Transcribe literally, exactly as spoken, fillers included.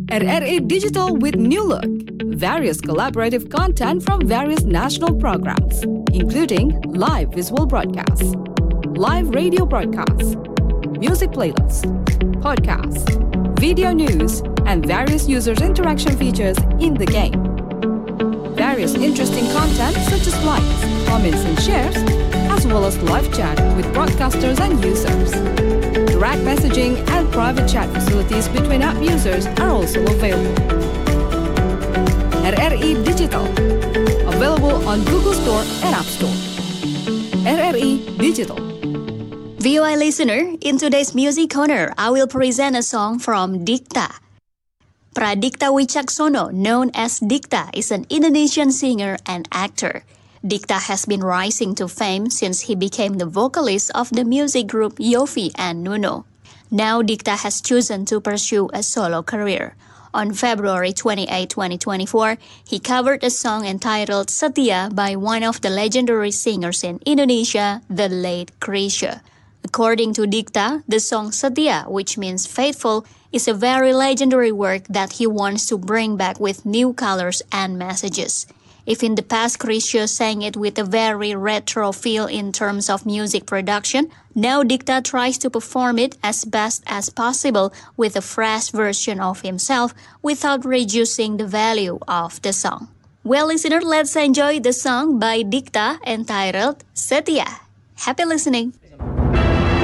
R R A Digital with new look. Various collaborative content from various national programs, including live visual broadcasts, live radio broadcasts, music playlists, podcasts, video news, and various users' interaction features in the game. Various interesting content such as likes, comments, and shares, as well as live chat with broadcasters and users. Direct messaging and private chat facilities between app users are also available. R R E Digital, available on Google Store and App Store. R R E Digital. V O I listener, in today's Music Corner, I will present a song from Dikta. Pradikta Wicaksono, known as Dikta, is an Indonesian singer and actor. Dikta has been rising to fame since he became the vocalist of the music group Yofi and Nuno. Now Dikta has chosen to pursue a solo career. On February twenty-eighth, twenty twenty-four, he covered a song entitled Setia by one of the legendary singers in Indonesia, the late Chrisye. According to Dikta, the song Setia, which means faithful, is a very legendary work that he wants to bring back with new colors and messages. If in the past Chrisye sang it with a very retro feel in terms of music production, now Dikta tries to perform it as best as possible with a fresh version of himself without reducing the value of the song. Well, listener, let's enjoy the song by Dikta entitled Setia. Happy listening!